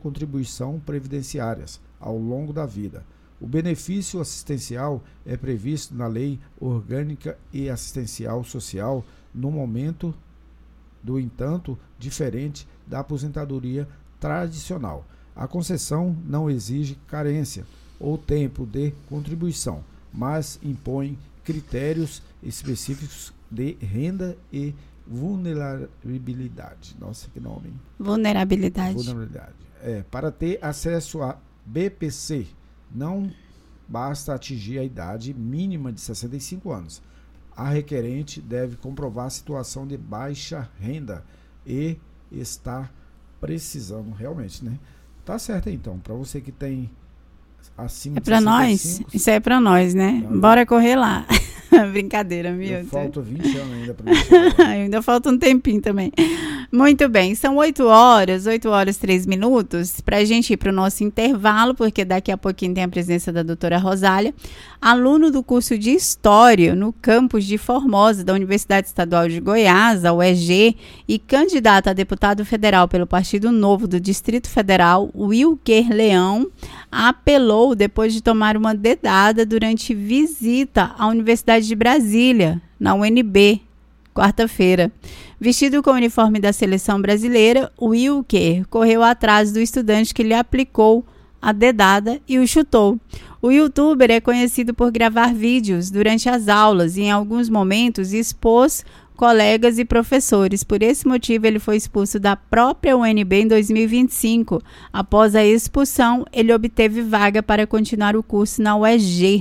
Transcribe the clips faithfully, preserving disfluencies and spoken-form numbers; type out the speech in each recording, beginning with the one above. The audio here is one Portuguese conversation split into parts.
contribuição previdenciárias ao longo da vida. O benefício assistencial é previsto na Lei Orgânica e Assistencial Social no momento, do entanto, diferente da aposentadoria tradicional. A concessão não exige carência ou tempo de contribuição, mas impõe critérios específicos de renda e vulnerabilidade. Nossa, que nome, hein? Vulnerabilidade. Vulnerabilidade. É, para ter acesso a B P C, não basta atingir a idade mínima de sessenta e cinco anos. A requerente deve comprovar a situação de baixa renda e estar precisando realmente, né? Tá certo então, para você que tem acima é de para nós? Isso é para nós, né? Não, bora correr lá. Brincadeira, Milton. Falta vinte anos ainda para mim. Ainda falta um tempinho também. Muito bem, são oito horas, oito horas, três minutos, para a gente ir para o nosso intervalo, porque daqui a pouquinho tem a presença da doutora Rosália, aluno do curso de História no campus de Formosa, da Universidade Estadual de Goiás, a U E G, e candidata a deputado federal pelo Partido Novo do Distrito Federal, Wilker Leão, apelou depois de tomar uma dedada durante visita à Universidade de Brasília, na U N B, quarta-feira. Vestido com o uniforme da seleção brasileira, o Wilker correu atrás do estudante que lhe aplicou a dedada e o chutou. O youtuber é conhecido por gravar vídeos durante as aulas e, em alguns momentos, expôs colegas e professores. Por esse motivo, ele foi expulso da própria U N B em dois mil e vinte e cinco. Após a expulsão, ele obteve vaga para continuar o curso na U E G.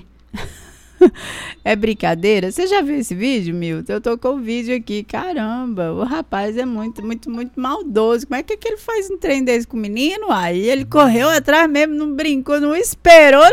É brincadeira? Você já viu esse vídeo, Milton? Eu tô com o vídeo aqui. Caramba, o rapaz é muito, muito, muito maldoso. Como é que, é que ele faz um trem desse com o menino? Aí ele correu atrás mesmo, não brincou, não esperou.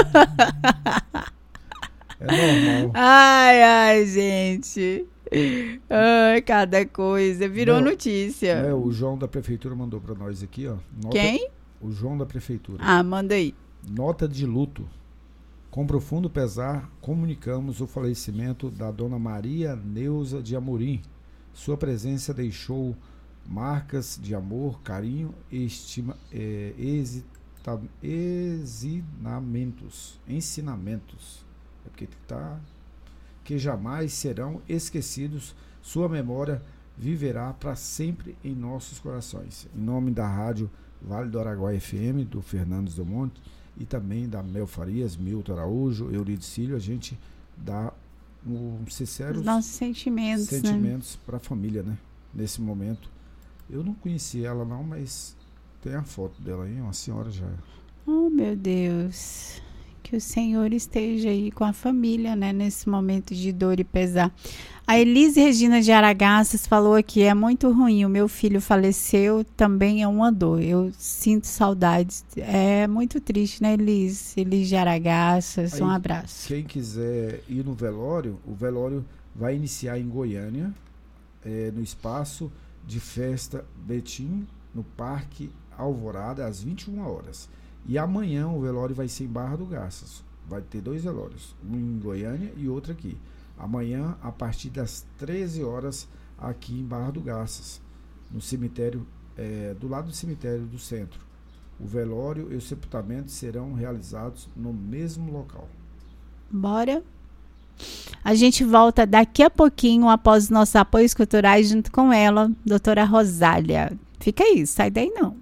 É normal. Ai, ai, gente. Ai, cada coisa. Virou não, notícia. É, o João da Prefeitura mandou pra nós aqui, ó. Nota, Quem? O João da Prefeitura. Ah, manda aí. Nota de luto. Com profundo pesar, comunicamos o falecimento da dona Maria Neuza de Amorim. Sua presença deixou marcas de amor, carinho e estima, é, exita, ensinamentos, ensinamentos é porque tá, que jamais serão esquecidos. Sua memória viverá para sempre em nossos corações. Em nome da rádio Vale do Araguaia F M, do Fernandes do Monte, e também da Mel Farias, Milton Araújo, Euridicílio, a gente dá um sinceros os nossos sentimentos, sentimentos né? para a família, né? Nesse momento. Eu não conheci ela não, mas tem a foto dela aí, uma senhora já. Oh, meu Deus. Que o Senhor esteja aí com a família, né? Nesse momento de dor e pesar. A Elise Regina de Aragaças falou aqui, é muito ruim, o meu filho faleceu, também é uma dor, eu sinto saudades. É muito triste, né, Elise? Elise de Aragaças, aí, um abraço. Quem quiser ir no velório, o velório vai iniciar em Goiânia, é, no espaço de festa Betim, no Parque Alvorada, às vinte e uma horas. E amanhã o velório vai ser em Barra do Garças. Vai ter dois velórios, um em Goiânia e outro aqui. Amanhã, a partir das treze horas, aqui em Barra do Garças, no cemitério, é, do lado do cemitério do centro. O velório e o sepultamento serão realizados no mesmo local. Bora! A gente volta daqui a pouquinho, após os nossos apoios culturais, junto com ela, doutora Rosália. Fica aí, sai daí não.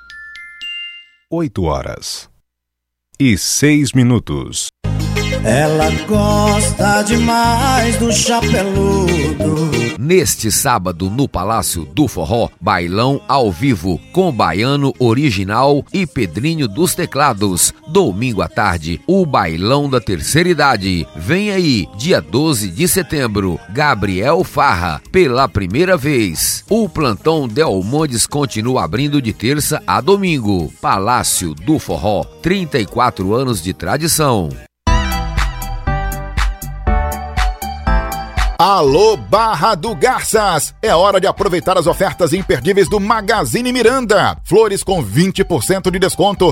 oito horas e seis minutos. Ela gosta demais do chapeludo. Neste sábado, no Palácio do Forró, bailão ao vivo com Baiano Original e Pedrinho dos Teclados. Domingo à tarde, o bailão da terceira idade. Vem aí, dia doze de setembro, Gabriel Farra, pela primeira vez. O plantão Del Mondes continua abrindo de terça a domingo. Palácio do Forró, trinta e quatro anos de tradição. Alô, Barra do Garças! É hora de aproveitar as ofertas imperdíveis do Magazine Miranda. Flores com vinte por cento de desconto